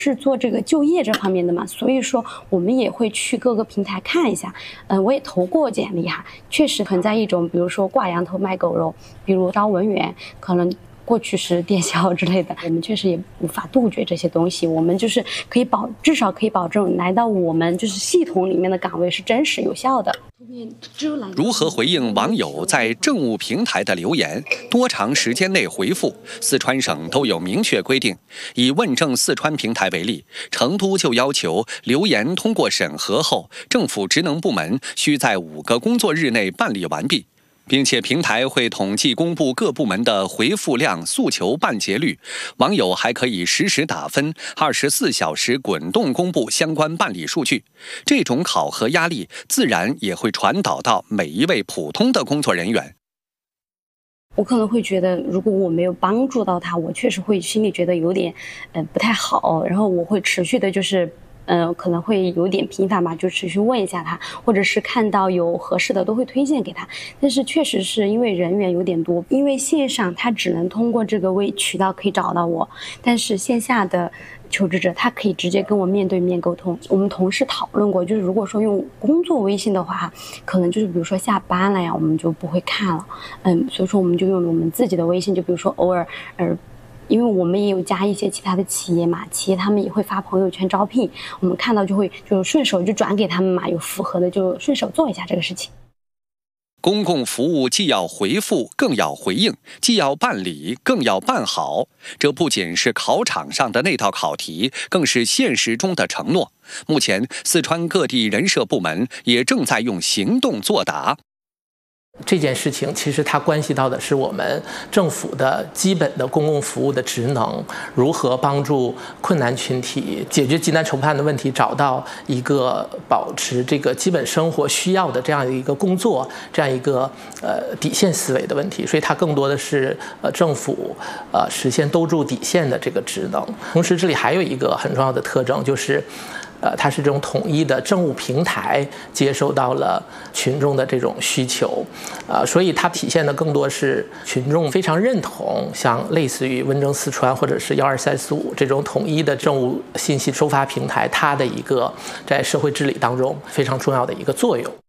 是做这个就业这方面的嘛，所以说我们也会去各个平台看一下。我也投过简历哈，确实存在一种，比如说挂羊头卖狗肉，比如招文员，可能过去是电销之类的，我们确实也无法杜绝这些东西。我们就是至少可以保证来到我们就是系统里面的岗位是真实有效的。 如何回应网友在政务平台的留言？多长时间内回复？四川省都有明确规定。以问政四川平台为例，成都就要求留言通过审核后，政府职能部门需在5个工作日内办理完毕。并且平台会统计公布各部门的回复量、诉求办结率，网友还可以实时打分，24小时滚动公布相关办理数据。这种考核压力自然也会传导到每一位普通的工作人员。 我可能会觉得，如果我没有帮助到他，我确实会心里觉得有点不太好，然后我会持续的就是可能会有点频繁吧，就持续问一下他，或者是看到有合适的都会推荐给他。但是确实是因为人员有点多，因为线上他只能通过这个渠道可以找到我，但是线下的求职者他可以直接跟我面对面沟通。我们同事讨论过，就是如果说用工作微信的话，可能就是比如说下班了呀，我们就不会看了，所以说我们就用我们自己的微信，就比如说偶尔因为我们也有加一些其他的企业嘛，企业他们也会发朋友圈招聘，我们看到就顺手就转给他们嘛，有符合的就顺手做一下这个事情。 公共服务既要回复，更要回应；既要办理，更要办好。这不仅是考场上的那道考题，更是现实中的承诺。目前，四川各地人社部门也正在用行动作答。 这件事情其实它关系到的是我们政府的基本的公共服务的职能，如何帮助困难群体解决急难愁盼的问题，找到一个保持这个基本生活需要的这样一个工作，这样一个底线思维的问题。所以它更多的是政府实现兜住底线的这个职能。同时这里还有一个很重要的特征，就是它是这种统一的政务平台接收到了群众的这种需求，所以它体现的更多是群众非常认同，像类似于问政四川或者是12345这种统一的政务信息收发平台，它的一个在社会治理当中非常重要的一个作用。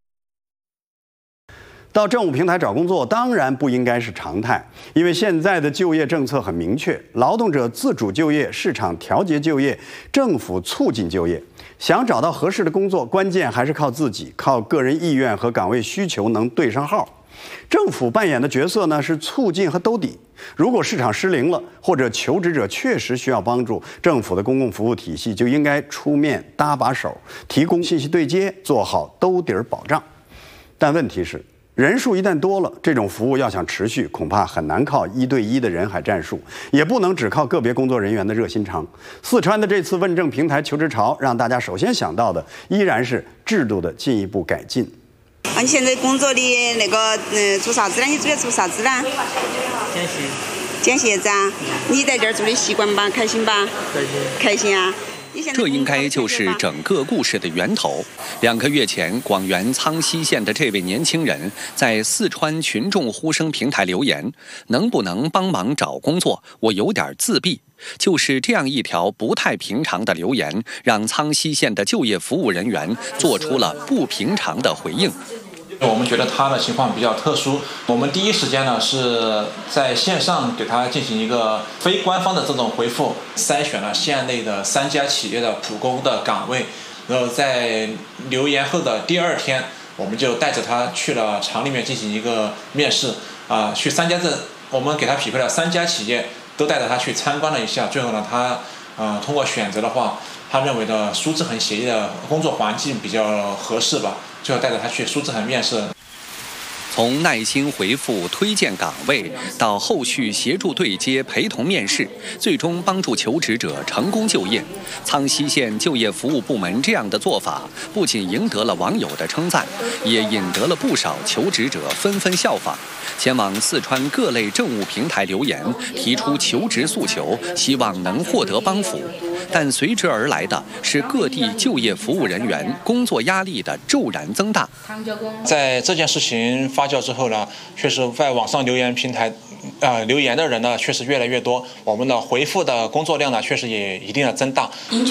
到政务平台找工作当然不应该是常态，因为现在的就业政策很明确，劳动者自主就业、市场调节就业、政府促进就业。想找到合适的工作，关键还是靠自己，靠个人意愿和岗位需求能对上号。政府扮演的角色呢是促进和兜底。如果市场失灵了，或者求职者确实需要帮助，政府的公共服务体系就应该出面搭把手，提供信息对接，做好兜底保障。但问题是，人数一旦多了，这种服务要想持续，恐怕很难靠1对1的人海战术，也不能只靠个别工作人员的热心肠。四川的这次问政平台求职潮，让大家首先想到的依然是制度的进一步改进。 你现在工作的那个做啥子呢？你主要做啥子呢？捡鞋子啊！你在这儿做的习惯吧？开心吧？开心啊！ 这应该就是整个故事的源头。2个月前，广元苍溪县的这位年轻人在四川群众呼声平台留言：“能不能帮忙找工作？我有点自闭。”就是这样一条不太平常的留言，让苍溪县的就业服务人员做出了不平常的回应。 我们觉得他的情况比较特殊，我们第一时间呢是在线上给他进行一个非官方的这种回复，筛选了县内的3家企业的普工的岗位，然后在留言后的第2天，我们就带着他去了厂里面进行一个面试，去我们给他匹配了3家企业，都带着他去参观了一下，最后呢他通过选择的话，他认为的苏志恒协议的工作环境比较合适吧。最后带着他去苏志恒面试。 从耐心回复推荐岗位，到后续协助对接、陪同面试，最终帮助求职者成功就业。苍溪县就业服务部门这样的做法，不仅赢得了网友的称赞，也引得了不少求职者纷纷效仿，前往四川各类政务平台留言，提出求职诉求，希望能获得帮扶。但随之而来的是各地就业服务人员工作压力的骤然增大。 在这件事情发酵之后呢，确实在网上留言平台留言的人呢确实越来越多，我们的回复的工作量呢确实也一定的增大。